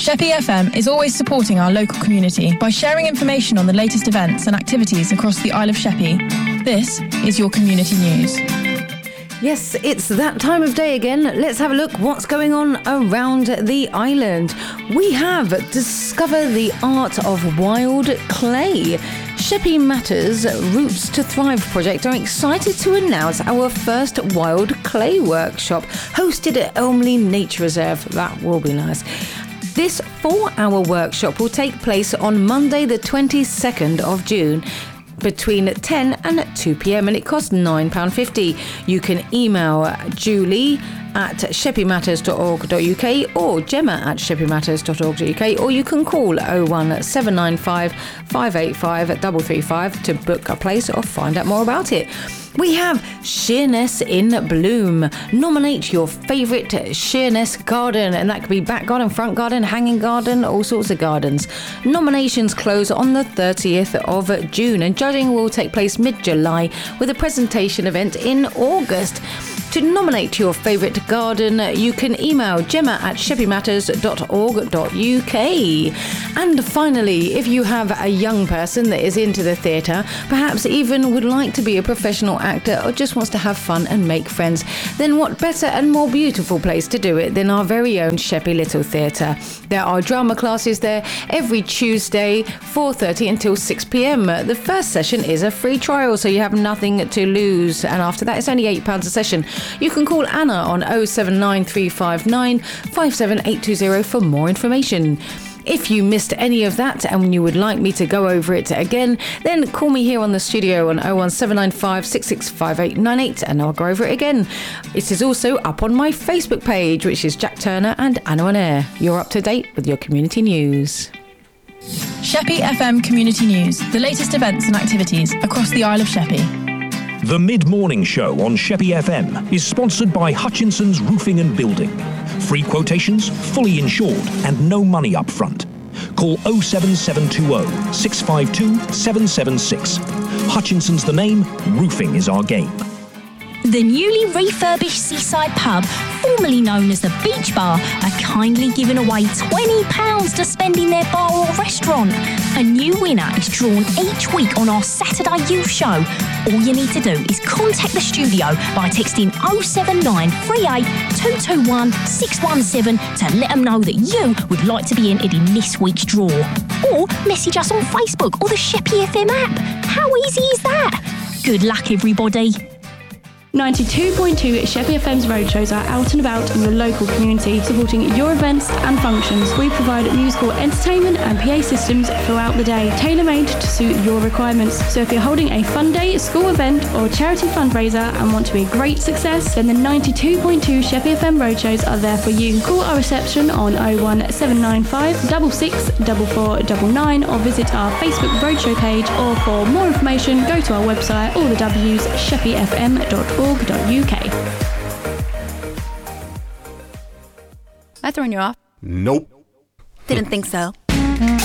Sheppey FM is always supporting our local community by sharing information on the latest events and activities across the Isle of Sheppey. This is your community news. Yes, it's that time of day again. Let's have a look what's going on around the island. We have Discover the Art of Wild Clay. Sheppey Matters Roots to Thrive project are excited to announce our first wild clay workshop hosted at Elmley Nature Reserve. That will be nice. This 4-hour workshop will take place on Monday the 22nd of June between 10 and 2 p.m. and it costs £9.50. You can email Julie at sheppeymatters.org.uk or Gemma at sheppeymatters.org.uk, or you can call 01795 585 335 to book a place or find out more about it. We have Sheerness in Bloom. Nominate your favourite Sheerness garden, and that could be back garden, front garden, hanging garden, all sorts of gardens. Nominations close on the 30th of June and judging will take place mid-July with a presentation event in August. To nominate your favourite garden, you can email Gemma at sheppeymatters.org.uk. And finally, if you have a young person that is into the theatre, perhaps even would like to be a professional actor or just wants to have fun and make friends, then what better and more beautiful place to do it than our very own Sheppey Little Theatre. There are drama classes there every Tuesday, 4:30 until 6 p.m. The first session is a free trial, so you have nothing to lose, and after that it's only £8 a session. You can call Anna on 079359 57820 for more information. If you missed any of that and you would like me to go over it again, then call me here on the studio on 01795 665898 and I'll go over it again. It is also up on my Facebook page, which is Jack Turner and Anna on Air. You're up to date with your community news. Sheppey FM Community News, the latest events and activities across the Isle of Sheppey. The mid-morning show on Sheppey FM is sponsored by Hutchinson's Roofing and Building. Free quotations, fully insured, and no money up front. Call 07720 652 776. Hutchinson's the name, roofing is our game. The newly refurbished Seaside Pub, formerly known as the Beach Bar, are kindly giving away £20 to spend in their bar or restaurant. A new winner is drawn each week on our Saturday Youth Show. All you need to do is contact the studio by texting 07938 221 617 to let them know that you would like to be entered in this week's draw. Or message us on Facebook or the Sheppey FM app. How easy is that? Good luck, everybody. 92.2 Sheppey FM's roadshows are out and about in the local community, supporting your events and functions. We provide musical entertainment and PA systems throughout the day, tailor-made to suit your requirements. So if you're holding a fun day, school event or charity fundraiser and want to be a great success, then the 92.2 Sheppey FM roadshows are there for you. Call our reception on 01795 664499 or visit our Facebook roadshow page, or for more information go to our website, all the W's, sheppeyfm.org.uk. I throwing you off? Nope. Didn't think so.